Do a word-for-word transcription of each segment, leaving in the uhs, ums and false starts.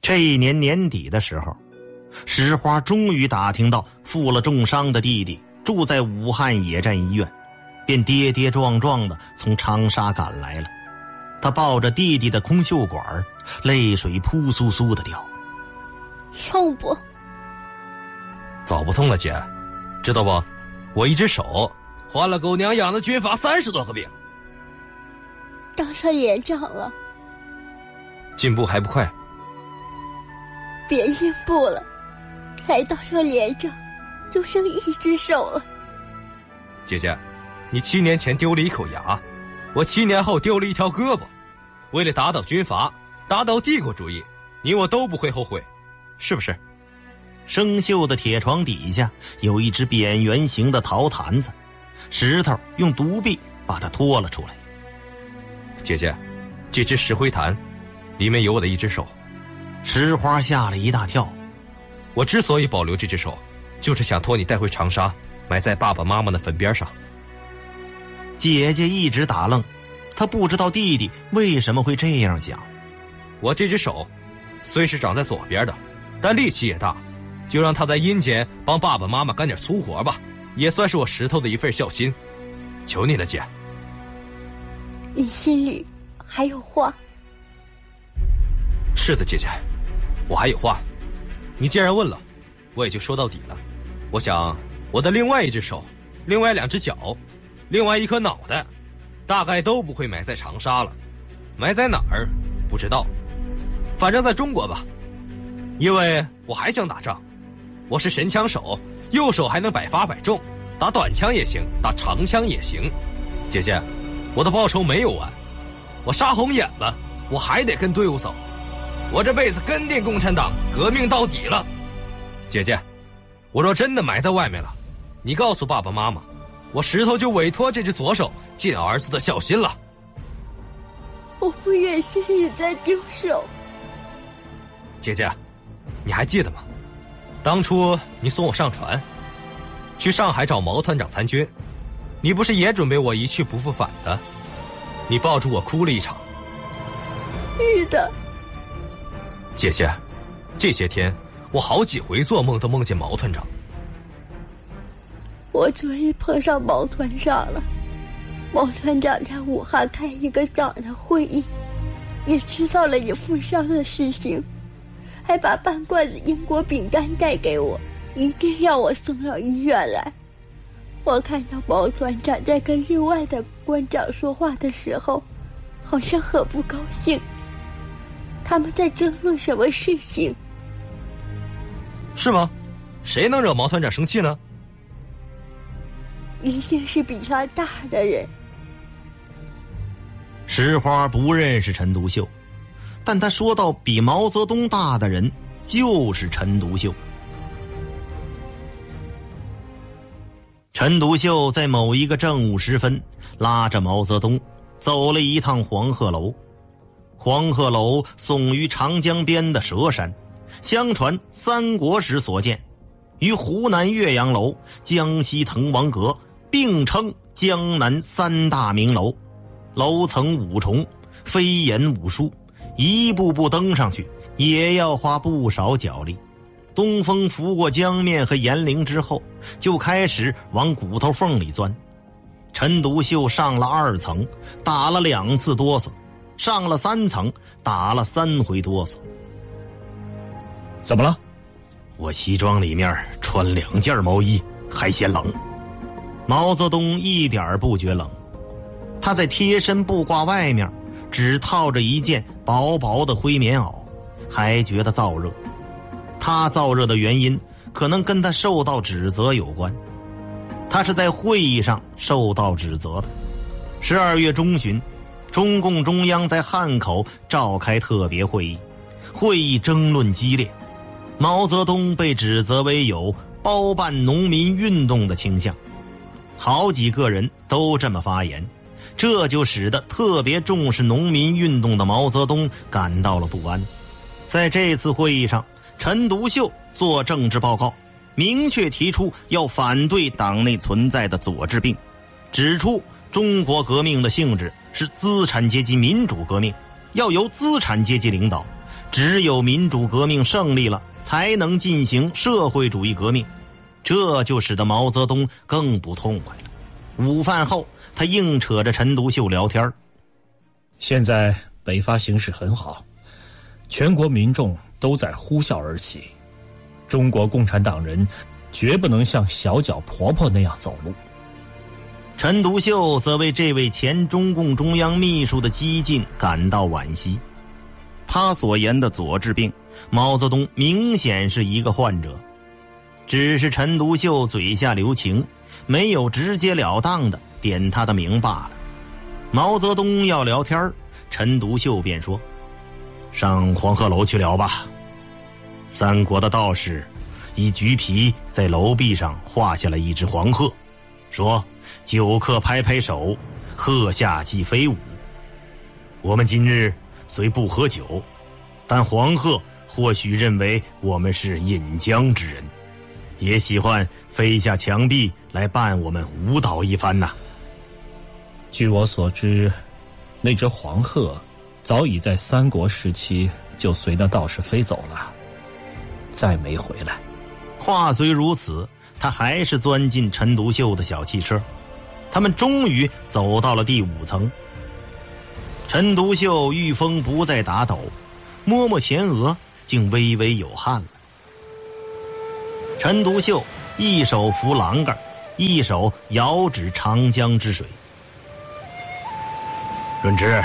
这一年年底的时候，石花终于打听到负了重伤的弟弟住在武汉野战医院，便跌跌撞撞地从长沙赶来了。他抱着弟弟的空袖管，泪水扑簌簌地掉。 要不早不痛了，姐，知道不？我一只手换了狗娘养的军阀三十多个病。 当上连长了， 进步还不快？ 别进步了，才当上连长，就剩一只手了。 姐姐，你七年前丢了一口牙，我七年后丢了一条胳膊。为了打倒军阀，打倒帝国主义，你我都不会后悔，是不是？ 生锈的铁床底下有一只扁圆形的陶坛子，石头用独臂把它拖了出来。 姐姐，这只石灰坛里面有我的一只手。 石花吓了一大跳。 我之所以保留这只手，就是想托你带回长沙，埋在爸爸妈妈的坟边上。 姐姐一直打愣，她不知道弟弟为什么会这样想。 我这只手虽是长在左边的，但力气也大，就让他在阴间帮爸爸妈妈干点粗活吧，也算是我石头的一份孝心。求你了，姐。 你心里还有话？ 是的，姐姐，我还有话。你既然问了，我也就说到底了。我想我的另外一只手，另外两只脚，另外一颗脑袋，大概都不会埋在长沙了。埋在哪儿不知道，反正在中国吧。因为我还想打仗，我是神枪手，右手还能百发百中，打短枪也行，打长枪也行。姐姐，我的报仇没有完，我杀红眼了，我还得跟队伍走。我这辈子跟定共产党，革命到底了。姐姐，我若真的埋在外面了，你告诉爸爸妈妈，我石头就委托这只左手尽儿子的孝心了。 我不忍心你再丢手。 姐姐，你还记得吗？当初你送我上船，去上海找毛团长参军，你不是也准备我一去不复返的？你抱住我哭了一场。 是的。 姐姐，这些天我好几回做梦都梦见毛团长。 我昨日碰上毛团长了，毛团长在武汉开一个党的会议，也知道了你负伤的事情，还把半罐子英国饼干带给我，一定要我送到医院来。我看到毛团长在跟另外的官长说话的时候，好像很不高兴。他们在争论什么事情？ 是吗？谁能惹毛团长生气呢？ 一定是比他大的人。 石花不认识陈独秀，但他说到比毛泽东大的人就是陈独秀。陈独秀在某一个正午时分，拉着毛泽东走了一趟黄鹤楼。黄鹤楼耸于长江边的蛇山，相传三国时所建，与湖南岳阳楼、江西滕王阁并称江南三大名楼。楼层五重，飞檐五疏，一步步登上去也要花不少脚力。东风拂过江面和岩陵之后，就开始往骨头缝里钻。陈独秀上了二层，打了两次哆嗦，上了三层，打了三回哆嗦。 怎么了？ 我西装里面穿两件毛衣，还嫌冷。毛泽东一点不觉冷，他在贴身布褂外面只套着一件薄薄的灰棉袄，还觉得燥热。他燥热的原因可能跟他受到指责有关。他是在会议上受到指责的。十二月中旬，中共中央在汉口召开特别会议，会议争论激烈。毛泽东被指责为有包办农民运动的倾向，好几个人都这么发言，这就使得特别重视农民运动的毛泽东感到了不安。在这次会议上，陈独秀做政治报告，明确提出要反对党内存在的左治病，指出中国革命的性质是资产阶级民主革命，要由资产阶级领导， 只有民主革命胜利了，才能进行社会主义革命，这就使得毛泽东更不痛快了。午饭后，他硬扯着陈独秀聊天。 现在北伐形势很好，全国民众都在呼啸而起，中国共产党人绝不能像小脚婆婆那样走路。 陈独秀则为这位前中共中央秘书的激进感到惋惜。他所言的左治病，毛泽东明显是一个患者，只是陈独秀嘴下留情，没有直截了当的点他的名罢了。毛泽东要聊天，陈独秀便说：上黄鹤楼去聊吧。三国的道士以橘皮在楼壁上画下了一只黄鹤，说酒客拍拍手，鹤下即飞舞。我们今日虽不喝酒，但黄鹤或许认为我们是饮浆之人，也喜欢飞下墙壁来伴我们舞蹈一番呐。 据我所知，那只黄鹤早已在三国时期就随那道士飞走了，再没回来。 话虽如此，他还是钻进陈独秀的小汽车。他们终于走到了第五层。陈独秀遇风不再打抖，摸摸前额，竟微微有汗了。陈独秀一手扶栏杆，一手遥指长江之水。润之，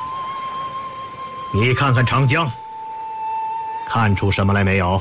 你看看长江，看出什么来没有？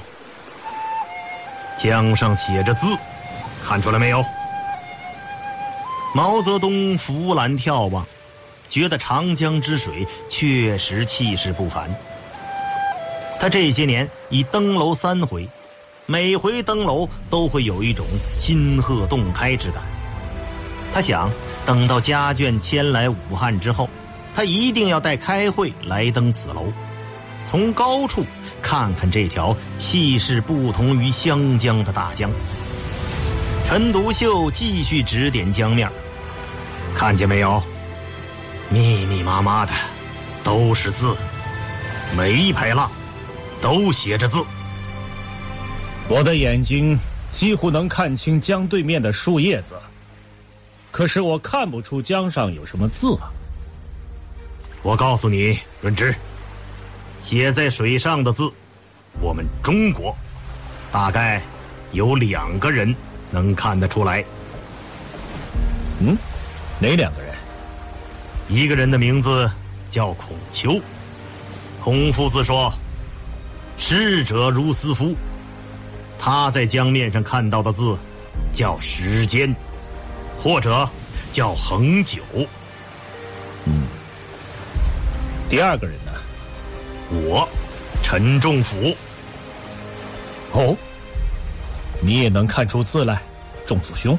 江上写着字，看出来没有？毛泽东扶栏眺望，觉得长江之水确实气势不凡。他这些年已登楼三回，每回登楼都会有一种金鹤洞开之感。他想，等到家眷迁来武汉之后，他一定要带开会来登此楼，从高处看看这条气势不同于湘江的大江。陈独秀继续指点江面，看见没有？密密麻麻的都是字，每一排浪都写着字。 我的眼睛几乎能看清江对面的树叶子，可是我看不出江上有什么字啊。 我告诉你，润之，写在水上的字，我们中国大概有两个人能看得出来。 嗯，哪两个人？ 一个人的名字叫孔丘，孔夫子说，逝者如斯夫。他在江面上看到的字叫时间，或者叫恒久。 嗯，第二个人呢？ 我陈仲甫。 哦，你也能看出字来，仲甫兄？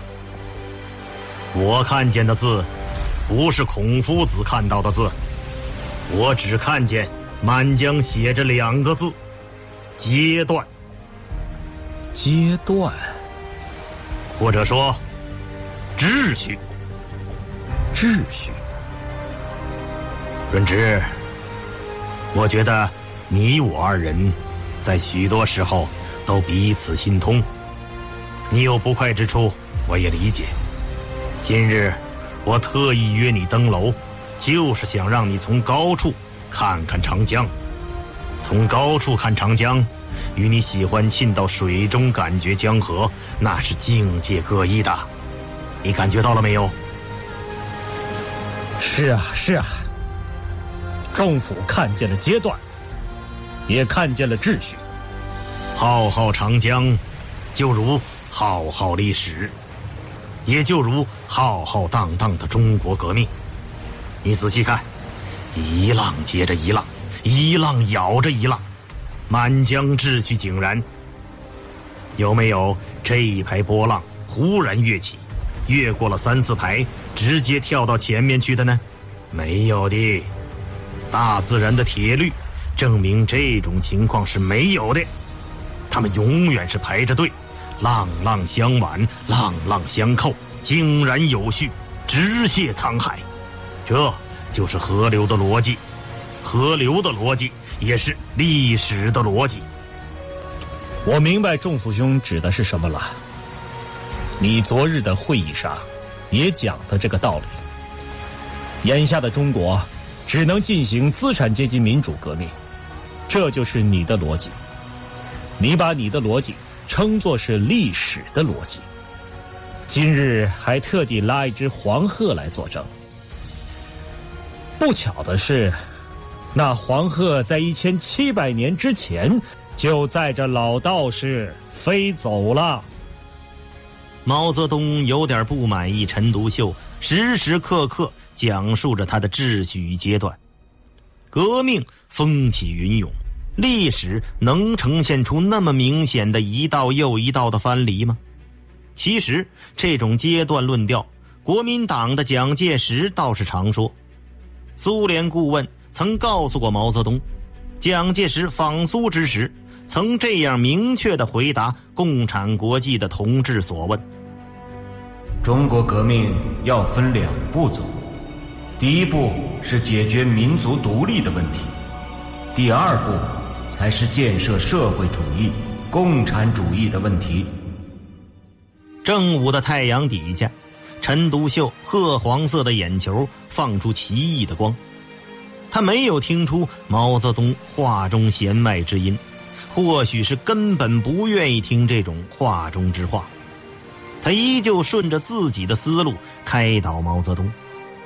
我看见的字不是孔夫子看到的字，我只看见满江写着两个字，阶段。 阶段， 或者说秩序。 秩序。 润之，我觉得你我二人在许多时候都彼此心通，你有不快之处我也理解。今日我特意约你登楼，就是想让你从高处看看长江。从高处看长江，与你喜欢浸到水中感觉江河，那是境界各异的。你感觉到了没有？ 是啊，是啊。仲甫看见了阶段，也看见了秩序。 浩浩长江，就如浩浩历史，也就如浩浩荡荡的中国革命。你仔细看，一浪接着一浪，一浪咬着一浪，满江秩序井然。有没有这一排波浪忽然跃起，越过了三四排，直接跳到前面去的呢？没有的。大自然的铁律证明这种情况是没有的，他们永远是排着队，浪浪相挽，浪浪相扣，井然有序，直泻沧海。这就是河流的逻辑。 河流的逻辑，也是历史的逻辑。 我明白仲父兄指的是什么了。你昨日的会议上也讲的这个道理。眼下的中国只能进行资产阶级民主革命，这就是你的逻辑。你把你的逻辑称作是历史的逻辑，今日还特地拉一只黄鹤来作证。不巧的是，那黄鹤在一千七百年之前就载着老道士飞走了。 毛泽东有点不满意陈独秀时时刻刻讲述着他的秩序与阶段。革命风起云涌，历史能呈现出那么明显的一道又一道的藩篱吗？其实这种阶段论调，国民党的蒋介石倒是常说。苏联顾问曾告诉过毛泽东，蒋介石访苏之时曾这样明确地回答共产国际的同志所问： 中国革命要分两步走，第一步是解决民族独立的问题，第二步才是建设社会主义、共产主义的问题。 正午的太阳底下，陈独秀褐黄色的眼球放出奇异的光。他没有听出毛泽东话中弦外之音，或许是根本不愿意听这种话中之话。他依旧顺着自己的思路开导毛泽东。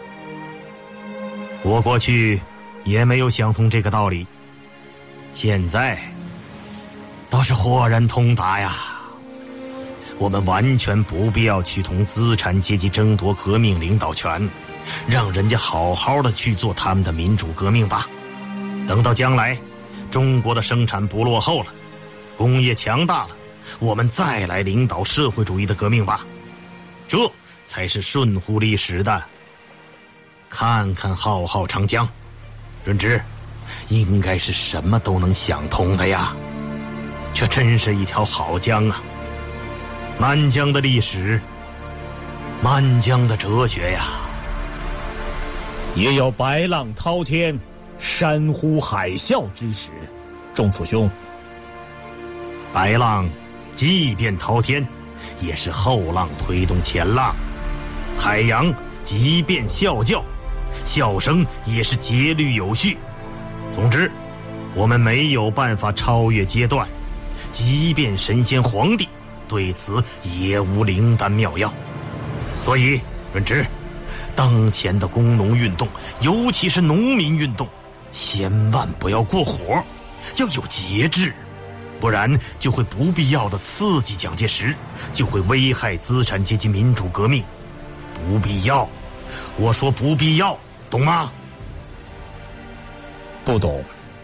我过去也没有想通这个道理，现在倒是豁然通达呀。我们完全不必要去同资产阶级争夺革命领导权，让人家好好的去做他们的民主革命吧。等到将来中国的生产不落后了，工业强大了，我们再来领导社会主义的革命吧，这才是顺乎历史的。看看浩浩长江，润之应该是什么都能想通的呀，却真是一条好江啊。满江的历史，满江的哲学呀。 也有白浪滔天、山呼海啸之时，仲父兄。 白浪即便滔天，也是后浪推动前浪；海洋即便啸叫，笑声也是节律有序。总之，我们没有办法超越阶段，即便神仙皇帝对此也无灵丹妙药。所以润之，当前的工农运动，尤其是农民运动，千万不要过火，要有节制，不然就会不必要的刺激蒋介石，就会危害资产阶级民主革命。不必要，我说不必要，懂吗？ 不懂。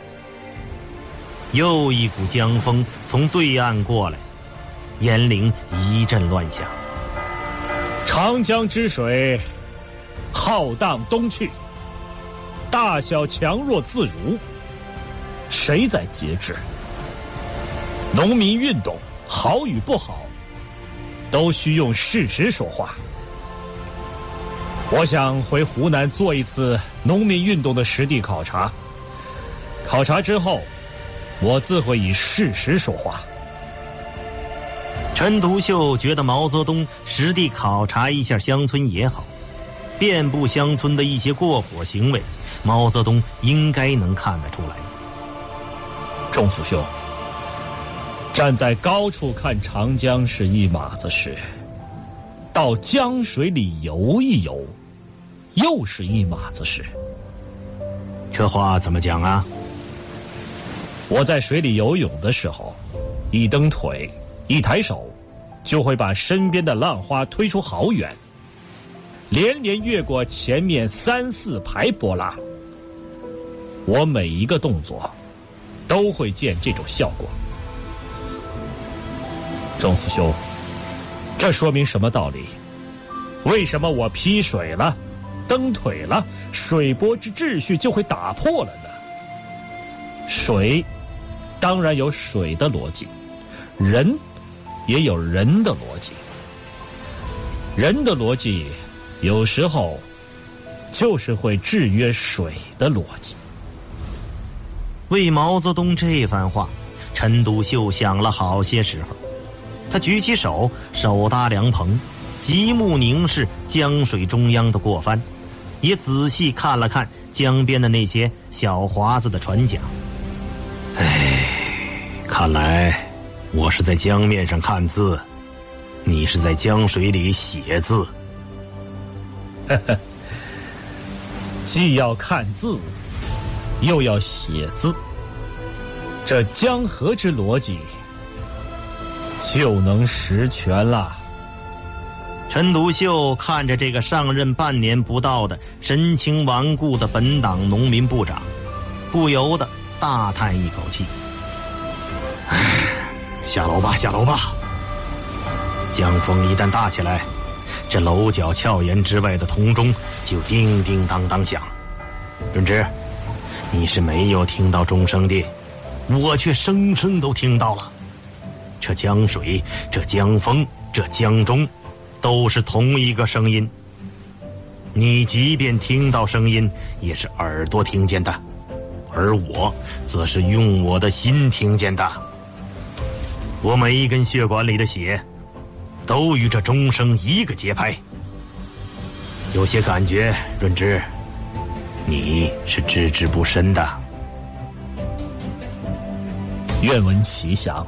又一股江风从对岸过来，严陵一阵乱响。 长江之水浩荡东去，大小强弱自如，谁在节制？农民运动好与不好，都需用事实说话。我想回湖南做一次农民运动的实地考察，考察之后，我自会以事实说话。 陈独秀觉得毛泽东实地考察一下乡村也好，遍布乡村的一些过火行为，毛泽东应该能看得出来。 仲父兄，站在高处看长江是一码子事，到江水里游一游，又是一码子事。 这话怎么讲啊？ 我在水里游泳的时候，一蹬腿，一抬手，就会把身边的浪花推出好远，连连越过前面三四排波浪。我每一个动作都会见这种效果。仲父兄，这说明什么道理？为什么我劈水了，蹬腿了，水波之秩序就会打破了呢？水当然有水的逻辑，人也有人的逻辑。人的逻辑有时候就是会制约水的逻辑。 为毛泽东这番话，陈独秀想了好些时候。他举起手，手搭凉棚，极目凝视江水中央的过帆，也仔细看了看江边的那些小华子的船桨。唉，看来我是在江面上看字，你是在江水里写字。 呵呵，既要看字，又要写字，这江河之逻辑就能实全了。 陈独秀看着这个上任半年不到的神情顽固的本党农民部长，不由得大叹一口气：唉，下楼吧，下楼吧。江风一旦大起来，这楼角峭岩之外的铜钟就叮叮当当响。润之，你是没有听到钟声的，我却声声都听到了。这江水，这江风，这江钟，都是同一个声音。你即便听到声音，也是耳朵听见的，而我则是用我的心听见的。我每一根血管里的血都与这钟声一个节拍。有些感觉，润之，你是知之不深的。 愿闻其详。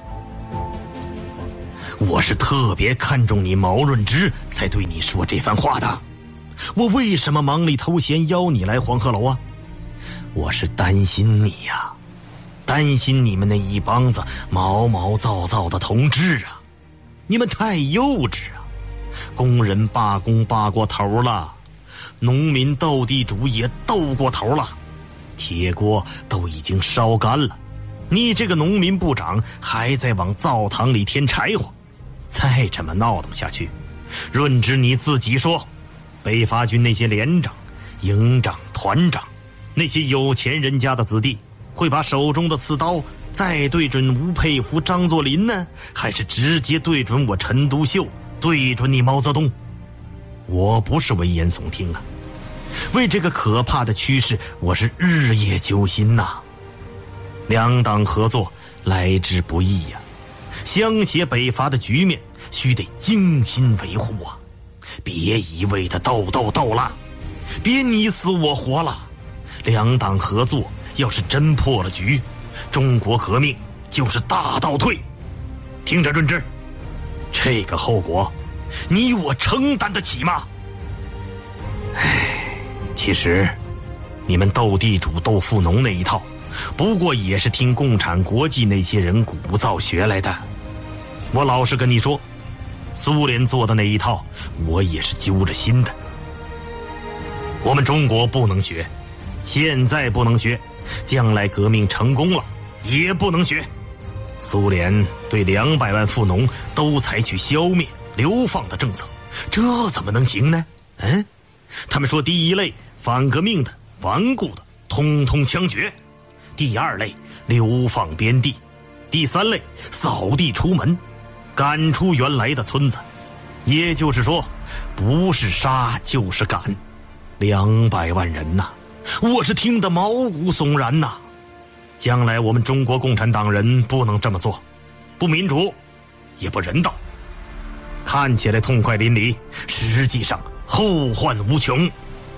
我是特别看重你毛润之，才对你说这番话的。我为什么忙里偷闲邀你来黄鹤楼啊？我是担心你呀、啊，担心你们那一帮子毛毛躁躁的同志啊，你们太幼稚啊！工人罢工罢过头了，农民斗地主也斗过头了，铁锅都已经烧干了，你这个农民部长还在往灶堂里添柴火。再这么闹腾下去，润之你自己说，北伐军那些连长、营长、团长，那些有钱人家的子弟，会把手中的刺刀再对准吴佩孚、张作霖呢，还是直接对准我陈独秀，对准你毛泽东？我不是危言耸听啊，为这个可怕的趋势，我是日夜揪心呐、啊。两党合作来之不易呀、啊。湘协北伐的局面须得精心维护啊，别一味的斗斗斗了，别你死我活了。两党合作要是真破了局，中国革命就是大倒退。听着润之，这个后果你我承担得起吗？唉，其实你们斗地主斗富农那一套，不过也是听共产国际那些人鼓噪学来的。我老实跟你说，苏联做的那一套，我也是揪着心的。我们中国不能学，现在不能学，将来革命成功了也不能学。苏联对两百万富农都采取消灭、流放的政策，这怎么能行呢？嗯，他们说第一类反革命的、顽固的，通通枪决；第二类流放边地；第三类扫地出门，赶出原来的村子。也就是说，不是杀就是赶，两百万人呐、啊，我是听得毛骨悚然呐、啊。将来我们中国共产党人不能这么做，不民主，也不人道。看起来痛快淋漓，实际上后患无穷。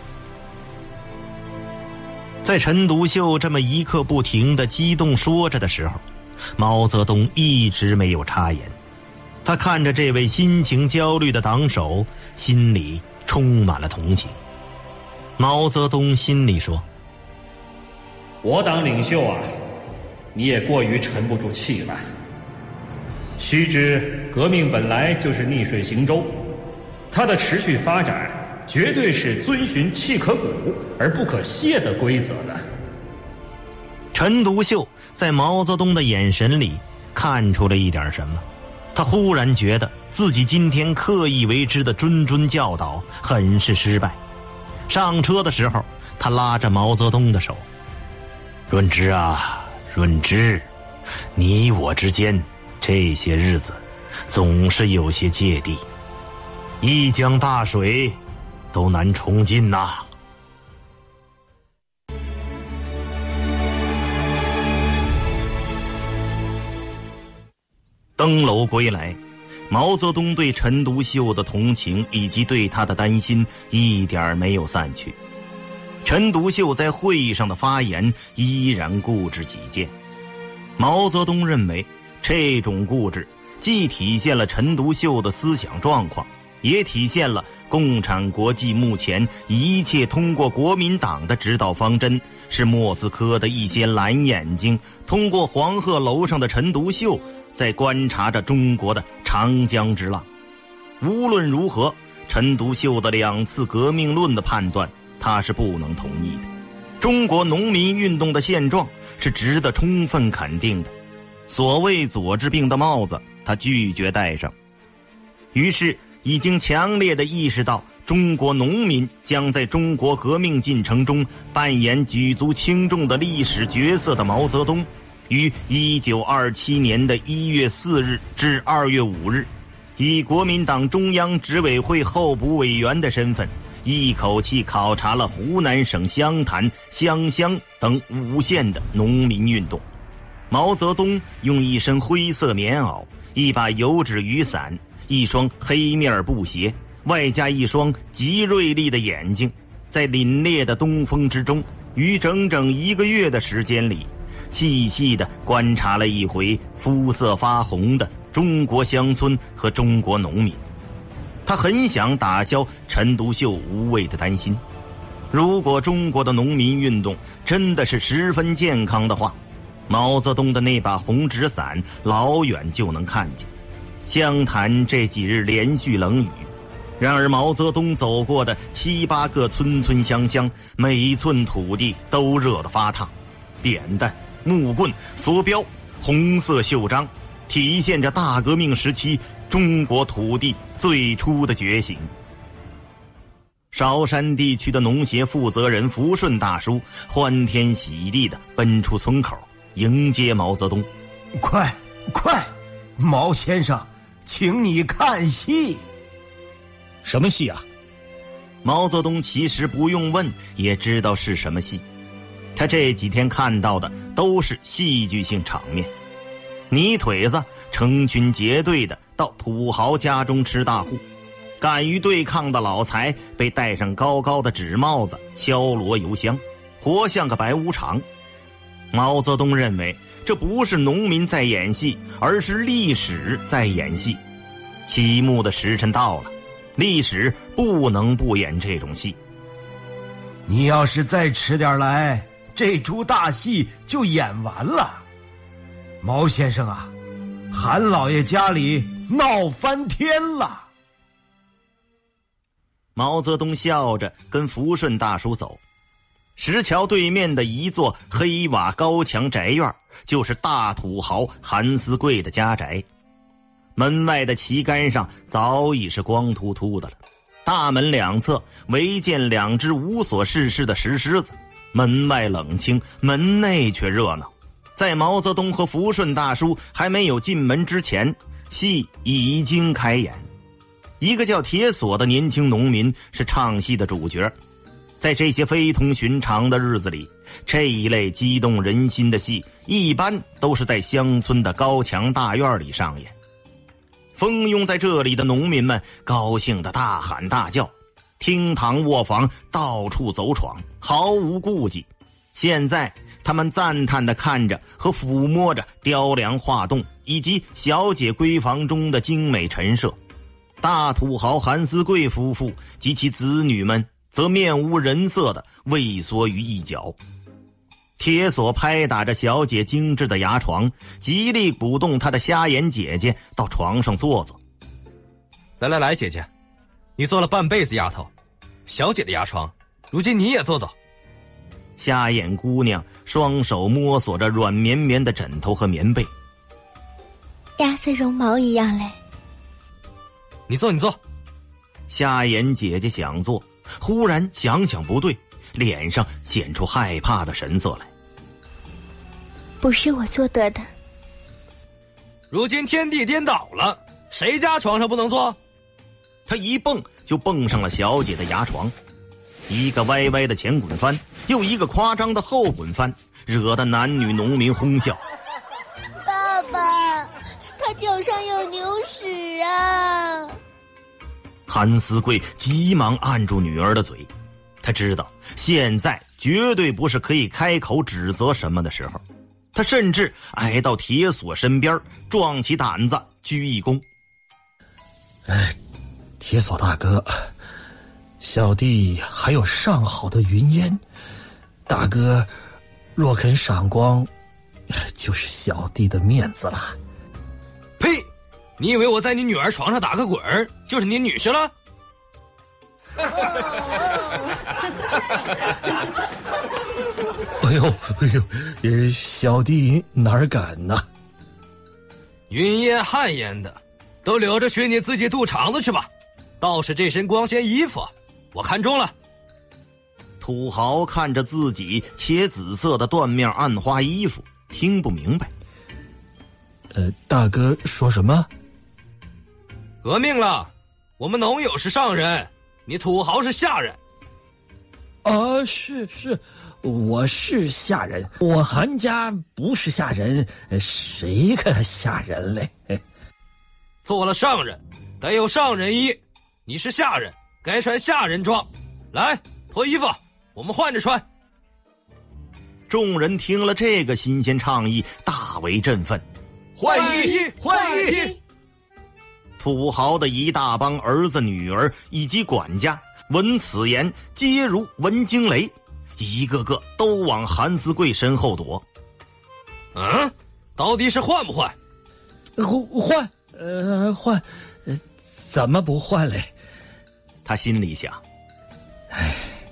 在陈独秀这么一刻不停地激动说着的时候，毛泽东一直没有插言。他看着这位心情焦虑的党首，心里充满了同情。毛泽东心里说： 我党领袖啊，你也过于沉不住气了。须知革命本来就是逆水行舟，它的持续发展绝对是遵循契可鼓而不可懈的规则的。 陈独秀在毛泽东的眼神里看出了一点什么，他忽然觉得自己今天刻意为之的谆谆教导很是失败。上车的时候，他拉着毛泽东的手：润之啊，润之，你我之间这些日子总是有些芥蒂，一江大水都难冲尽呐、啊。 登楼归来，毛泽东对陈独秀的同情以及对他的担心一点没有散去。陈独秀在会议上的发言依然固执己见。毛泽东认为，这种固执既体现了陈独秀的思想状况，也体现了共产国际目前一切通过国民党的指导方针，是莫斯科的一些蓝眼睛通过黄鹤楼上的陈独秀在观察着中国的长江之浪。无论如何，陈独秀的两次革命论的判断他是不能同意的。中国农民运动的现状是值得充分肯定的。所谓左治病的帽子，他拒绝戴上。于是已经强烈地意识到中国农民将在中国革命进程中扮演举足轻重的历史角色的毛泽东，于一九二七年的一月四日至二月五日，以国民党中央执委会候补委员的身份，一口气考察了湖南省湘潭、湘乡等五县的农民运动。毛泽东用一身灰色棉袄、一把油纸雨伞、一双黑面布鞋，外加一双极锐利的眼睛，在凛冽的东风之中，于整整一个月的时间里，细细地观察了一回肤色发红的中国乡村和中国农民。他很想打消陈独秀无谓的担心。如果中国的农民运动真的是十分健康的话，毛泽东的那把红纸伞老远就能看见。湘潭这几日连续冷雨，然而毛泽东走过的七八个村村乡乡，每一寸土地都热得发烫。扁担、木棍、梭镖、红色袖章，体现着大革命时期中国土地最初的觉醒。韶山地区的农协负责人福顺大叔欢天喜地地奔出村口，迎接毛泽东。 快快，毛先生，请你看戏。 什么戏啊？ 毛泽东其实不用问也知道是什么戏，他这几天看到的都是戏剧性场面。泥腿子成群结队的到土豪家中吃大户，敢于对抗的老财被戴上高高的纸帽子敲锣游香，活像个白无常。毛泽东认为这不是农民在演戏，而是历史在演戏。启幕的时辰到了，历史不能不演这种戏。 你要是再迟点来，这出大戏就演完了。毛先生啊，韩老爷家里闹翻天了。 毛泽东笑着跟福顺大叔走。石桥对面的一座黑瓦高墙宅院，就是大土豪韩思贵的家宅。门外的旗杆上早已是光秃秃的了，大门两侧围建两只无所事事的石狮子，门外冷清，门内却热闹。在毛泽东和福顺大叔还没有进门之前，戏已经开演。一个叫铁锁的年轻农民是唱戏的主角。在这些非同寻常的日子里，这一类激动人心的戏一般都是在乡村的高墙大院里上演。蜂拥在这里的农民们高兴地大喊大叫，厅堂卧房到处走闯，毫无顾忌。现在他们赞叹地看着和抚摸着雕梁画栋以及小姐闺房中的精美陈设。大土豪韩思贵夫妇及其子女们则面无人色地畏缩于一角。铁锁拍打着小姐精致的牙床，极力鼓动她的瞎眼姐姐到床上坐坐。 来来来，姐姐，你做了半辈子丫头，小姐的牙床，如今你也坐坐。 瞎眼姑娘双手摸索着软绵绵的枕头和棉被， 压似绒毛一样嘞。 你坐你坐。 瞎眼姐姐想坐，忽然想想不对，脸上显出害怕的神色来。 不是我做得的。 如今天地颠倒了，谁家床上不能坐？ 他一蹦就蹦上了小姐的牙床，一个歪歪的前滚翻，又一个夸张的后滚翻，惹得男女农民哄笑。 爸爸，他脚上有牛屎啊！ 韩思贵急忙按住女儿的嘴，他知道现在绝对不是可以开口指责什么的时候。他甚至挨到铁锁身边，壮起胆子鞠一躬。 哎，铁锁大哥，小弟还有上好的云烟，大哥若肯赏光，就是小弟的面子了。 呸！你以为我在你女儿床上打个滚儿就是你女婿了？ 哎呦哎呦，呃，小弟哪儿敢呢？ 云烟汗烟的，都留着熏你自己肚肠子去吧。倒是这身光鲜衣服，我看中了。 土豪看着自己茄紫色的缎面暗花衣服，听不明白。 呃，大哥说什么？ 革命了，我们农友是上人，你土豪是下人。 啊，是是，我是下人，我韩家不是下人，谁个下人嘞？ 做了上人，得有上人衣。你是下人，该穿下人装。来，脱衣服，我们换着穿。 众人听了这个新鲜倡议，大为振奋。 换衣，换衣！ 土豪的一大帮儿子女儿以及管家闻此言，皆如闻惊雷，一个个都往韩思贵身后躲。 嗯，到底是换不换？ 换，呃，换，呃，怎么不换嘞？ 他心里想， 唉，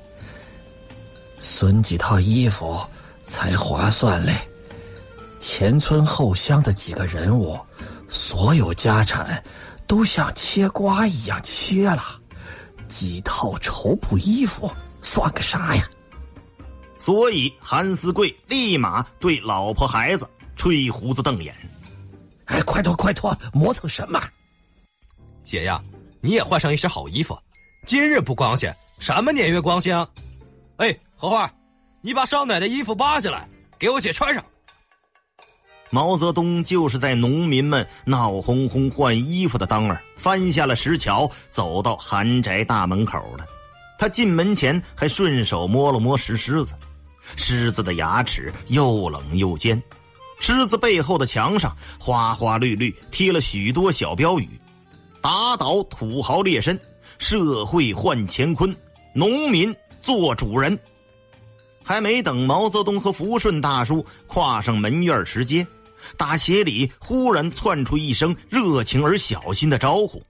损几套衣服才划算嘞。前村后乡的几个人物，所有家产都像切瓜一样切了，几套绸布衣服算个啥呀？ 所以韩思贵立马对老婆孩子吹胡子瞪眼。 哎，快脱快脱，磨蹭什么？ 姐呀，你也换上一身好衣服，今日不光鲜，什么年月光鲜啊？哎，荷花，你把少奶的衣服扒下来，给我姐穿上。 毛泽东就是在农民们闹哄哄换衣服的当儿，翻下了石桥，走到韩宅大门口的。他进门前还顺手摸了摸石狮子，狮子的牙齿又冷又尖，狮子背后的墙上花花绿绿贴了许多小标语：打倒土豪劣绅，社会换乾坤，农民做主人。还没等毛泽东和福顺大叔跨上门院石阶，大鞋里忽然窜出一声热情而小心的招呼：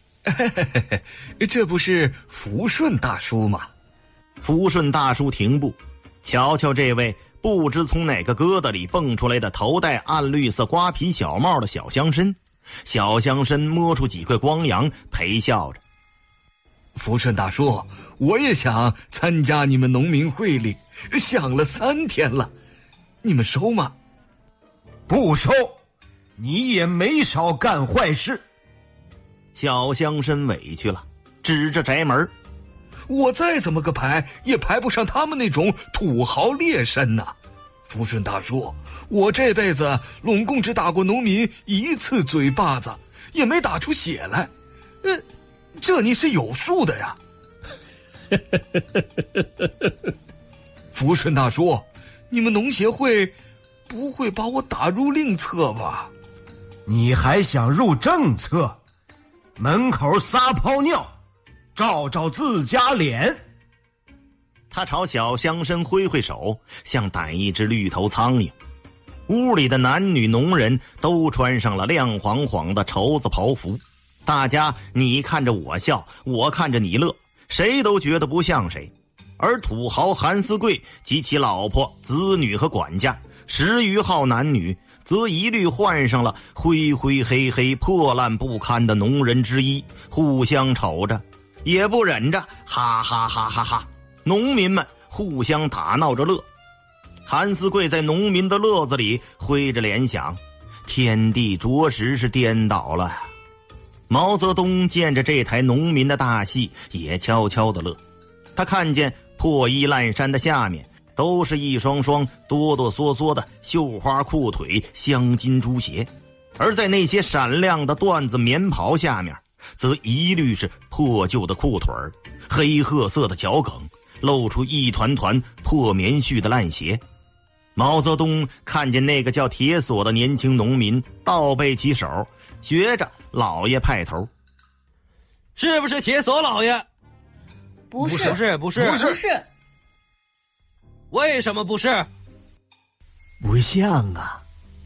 这不是福顺大叔吗？ 福顺大叔停步，瞧瞧这位不知从哪个疙瘩里蹦出来的头戴暗绿色瓜皮小帽的小乡绅。小乡绅摸出几块光洋，陪笑着： 福顺大叔，我也想参加你们农民会里，想了三天了，你们收吗？ 不收，你也没少干坏事。 小乡绅委屈了，指着宅门： 我再怎么个排也排不上他们那种土豪劣绅呐、啊！福顺大叔，我这辈子拢共只打过农民一次嘴巴子，也没打出血来，呃，这你是有数的呀。福顺大叔，你们农协会不会把我打入另册吧？ 你还想入政策？门口撒泡尿，照照自家脸。 他朝小乡绅挥挥手，像逮一只绿头苍蝇。屋里的男女农人都穿上了亮晃晃的绸子袍服，大家你看着我笑，我看着你乐，谁都觉得不像谁。而土豪韩思贵及其老婆、子女和管家十余号男女，则一律换上了灰灰黑黑、破烂不堪的农人之衣，互相瞅着，也不忍着，哈哈哈哈哈！农民们互相打闹着乐。韩思贵在农民的乐子里挥着脸想，天地着实是颠倒了呀。毛泽东见着这台农民的大戏，也悄悄的乐。他看见破衣烂衫的下面都是一双双哆哆嗦嗦的绣花裤腿镶金珠鞋， 而在那些闪亮的缎子棉袍下面，则一律是破旧的裤腿儿、黑褐色的脚梗，露出一团团破棉絮的烂鞋。毛泽东看见那个叫铁锁的年轻农民，倒背起手，学着老爷派头。 是不是铁锁老爷？ 不是， 不是，不是， 不是，不是。 为什么不是？ 不像啊。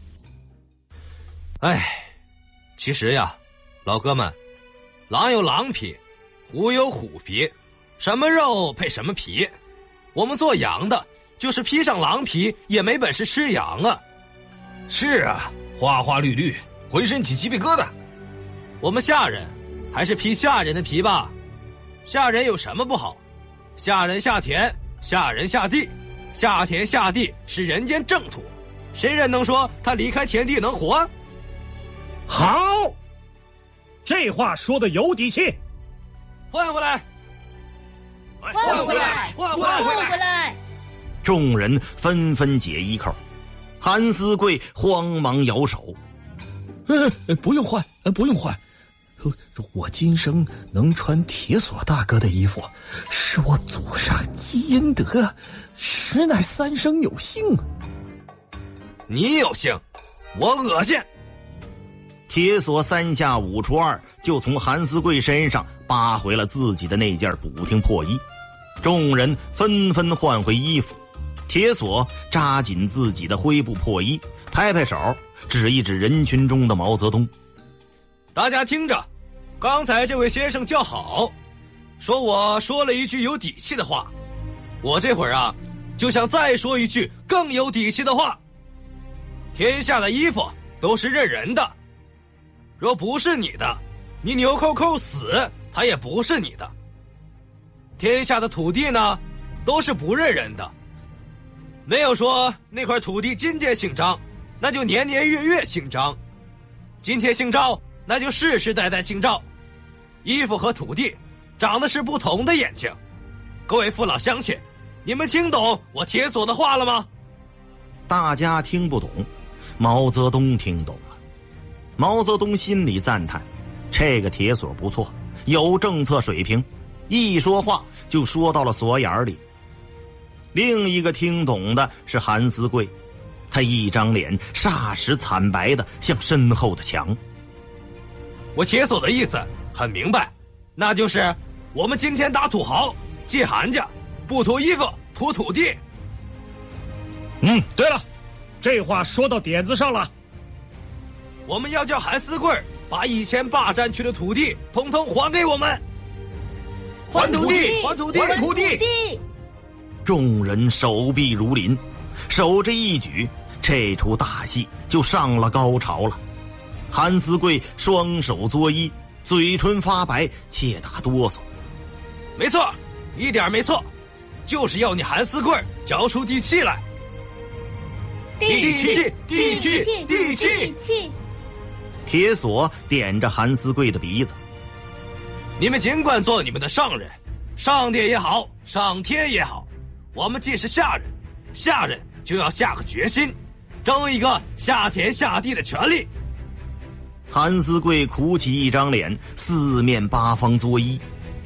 哎，其实呀，老哥们，狼有狼皮，虎有虎皮，什么肉配什么皮。我们做羊的，就是披上狼皮也没本事吃羊啊。 是啊，花花绿绿，浑身起鸡皮疙瘩。 我们下人还是披下人的皮吧。下人有什么不好？下人下田，下人下地，下田下地是人间正土，谁人能说他离开田地能活？ 好，这话说的有底气。 换回来， 换回来， 换换回来！ 众人纷纷解衣扣，韩思贵慌忙摇手：“ 呃，不用换，呃，不用换。我今生能穿铁锁大哥的衣服，是我祖上积阴德，实乃三生有幸。 你有幸，我恶心。” 铁锁三下五除二就从韩思贵身上扒回了自己的那件补丁破衣，众人纷纷换回衣服。铁锁扎紧自己的灰布破衣，拍拍手，指一指人群中的毛泽东：“ 大家听着，刚才这位先生叫好，说我说了一句有底气的话，我这会儿啊，就想再说一句更有底气的话。天下的衣服都是认人的，若不是你的，你纽扣扣死，它也不是你的。天下的土地呢，都是不认人的，没有说那块土地今天姓张，那就年年月月姓张，今天姓赵，那就世世代代姓赵。衣服和土地长的是不同的眼睛。各位父老乡亲，你们听懂我铁锁的话了吗？” 大家听不懂，毛泽东听懂了。毛泽东心里赞叹，这个铁锁不错，有政策水平，一说话就说到了锁眼里。另一个听懂的是韩思贵，他一张脸霎时惨白的像身后的墙。 我铁锁的意思很明白，那就是我们今天打土豪借寒假，不图衣服，图土地。 嗯，对了，这话说到点子上了。 我们要叫韩思贵把以前霸占去的土地统统还给我们。还土地，还土地， 还土地！ 众人手臂如林，手这一举，这出大戏就上了高潮了。韩思贵双手作揖，嘴唇发白，切打哆嗦。 没错，一点没错，就是要你韩思贵交出地气来。 地气，地气， 地气！ 铁锁点着韩思贵的鼻子：“ 你们尽管做你们的上人，上帝也好，上天也好，我们既是下人，下人就要下个决心，争一个下田下地的权利。” 韩思贵苦起一张脸，四面八方作揖：“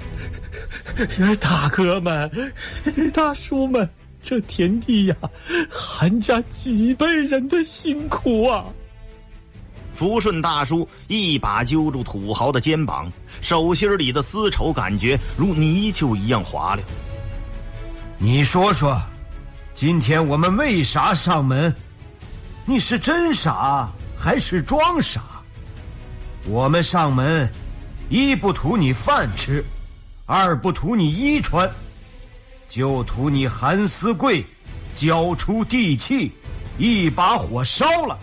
大哥们，大叔们，这田地呀，韩家几辈人的辛苦啊！” 福顺大叔一把揪住土豪的肩膀，手心里的丝绸感觉如泥鳅一样滑溜。 你说说，今天我们为啥上门？你是真傻还是装傻？我们上门，一不图你饭吃，二不图你衣穿，就图你韩思贵交出地气，一把火烧了。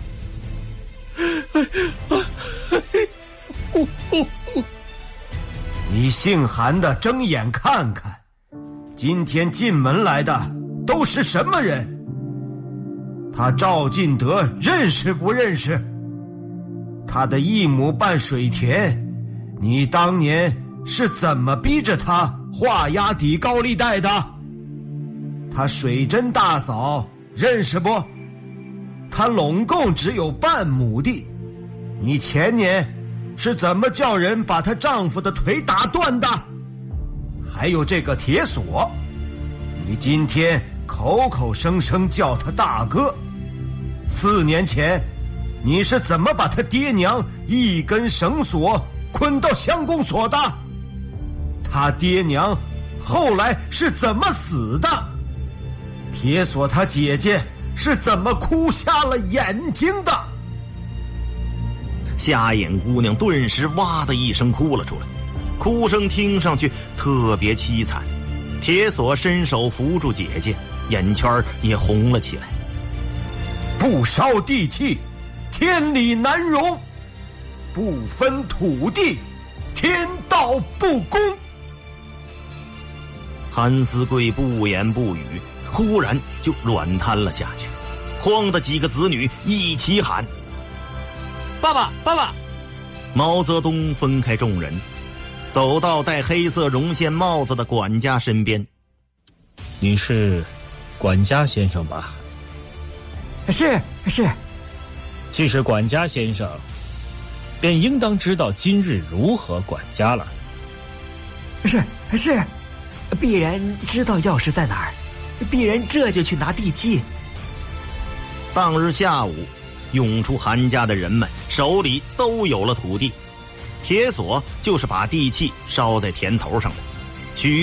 你姓韩的睁眼看看，今天进门来的都是什么人？他赵进德认识不认识？他的一亩半水田，你当年是怎么逼着他画押抵高利贷的？他水珍大嫂认识不？他拢共只有半亩地， 你前年是怎么叫人把她丈夫的腿打断的？还有这个铁锁，你今天口口声声叫他大哥，四年前你是怎么把他爹娘一根绳索捆到乡公所的？他爹娘后来是怎么死的？铁锁他姐姐是怎么哭瞎了眼睛的？ 瞎眼姑娘顿时哇的一声哭了出来，哭声听上去特别凄惨。铁锁伸手扶住姐姐，眼圈也红了起来。 不烧地契，天理难容；不分土地，天道不公。 韩思贵不言不语，忽然就软瘫了下去，慌的几个子女一起喊： 爸爸，爸爸！ 毛泽东分开众人，走到戴黑色绒线帽子的管家身边。 你是管家先生吧？ 是是。 既是管家先生，便应当知道今日如何管家了。 是是，鄙人知道钥匙在哪儿，鄙人这就去拿地契。 当日下午，涌出韩家的人们手里都有了土地，铁锁就是把地契烧在田头上的。许